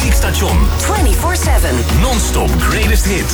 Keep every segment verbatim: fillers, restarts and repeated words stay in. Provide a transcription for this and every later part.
muziekstation. vierentwintig zeven. Non-stop greatest hits.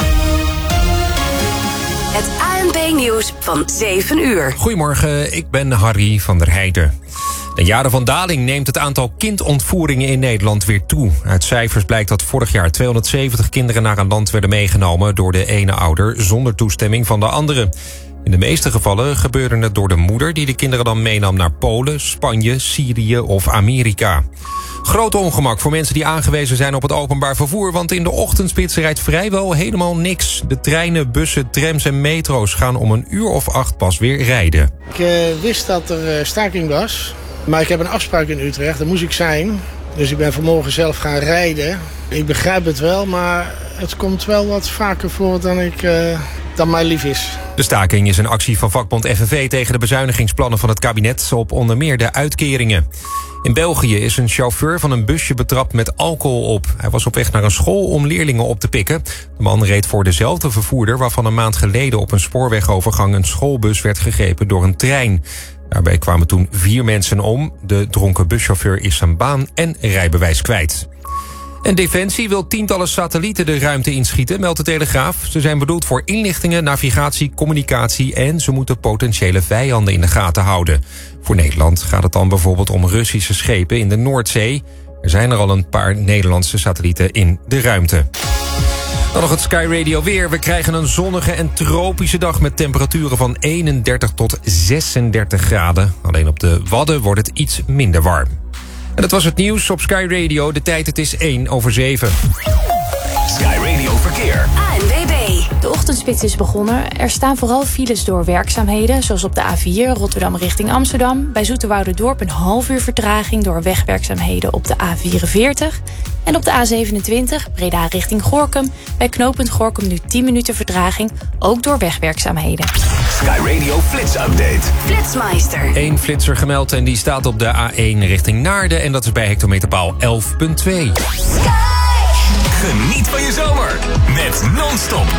Het A N P-nieuws van zeven uur. Goedemorgen, ik ben Harry van der Heijden. Na jaren van daling neemt het aantal kindontvoeringen in Nederland weer toe. Uit cijfers blijkt dat vorig jaar tweehonderdzeventig kinderen naar een land werden meegenomen door de ene ouder zonder toestemming van de andere. In de meeste gevallen gebeurde het door de moeder die de kinderen dan meenam naar Polen, Spanje, Syrië of Amerika. Groot ongemak voor mensen die aangewezen zijn op het openbaar vervoer, want in de ochtendspits rijdt vrijwel helemaal niks. De treinen, bussen, trams en metro's gaan om een uur of acht pas weer rijden. Ik uh, wist dat er uh, staking was, maar ik heb een afspraak in Utrecht, daar moest ik zijn. Dus ik ben vanmorgen zelf gaan rijden. Ik begrijp het wel, maar het komt wel wat vaker voor dan, ik, uh, dan mij lief is. De staking is een actie van vakbond F N V tegen de bezuinigingsplannen van het kabinet op onder meer de uitkeringen. In België is een chauffeur van een busje betrapt met alcohol op. Hij was op weg naar een school om leerlingen op te pikken. De man reed voor dezelfde vervoerder waarvan een maand geleden op een spoorwegovergang een schoolbus werd gegrepen door een trein. Daarbij kwamen toen vier mensen om. De dronken buschauffeur is zijn baan en rijbewijs kwijt. En Defensie wil tientallen satellieten de ruimte inschieten, meldt de Telegraaf. Ze zijn bedoeld voor inlichtingen, navigatie, communicatie en ze moeten potentiële vijanden in de gaten houden. Voor Nederland gaat het dan bijvoorbeeld om Russische schepen in de Noordzee. Er zijn er al een paar Nederlandse satellieten in de ruimte. Dan nog het Sky Radio weer. We krijgen een zonnige en tropische dag met temperaturen van eenendertig tot zesendertig graden. Alleen op de Wadden wordt het iets minder warm. En dat was het nieuws op Sky Radio. De tijd, het is één over zeven. Sky Radio Verkeer. A N W B. De ochtendspits is begonnen. Er staan vooral files door werkzaamheden, zoals op de A vier Rotterdam richting Amsterdam. Bij Zoeterwouderdorp een half uur vertraging door wegwerkzaamheden op de A vierenveertig. En op de A zevenentwintig Breda richting Gorinchem. Bij knooppunt Gorinchem nu tien minuten vertraging, ook door wegwerkzaamheden. Sky Radio Flits Update. Flitsmeister. Eén flitser gemeld en die staat op de A één richting Naarden. En dat is bij hectometerpaal elf komma twee. Geniet van je zomer met Non-stop